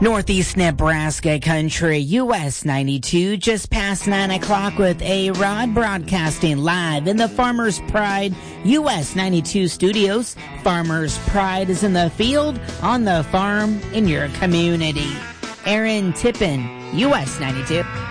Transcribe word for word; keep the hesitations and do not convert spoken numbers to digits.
Northeast Nebraska Country, U S ninety-two, just past nine o'clock with A-Rod, broadcasting live in the Farmers Pride U S ninety-two studios. Farmers Pride is in the field, on the farm, in your community. Aaron Tippin, U S ninety-two.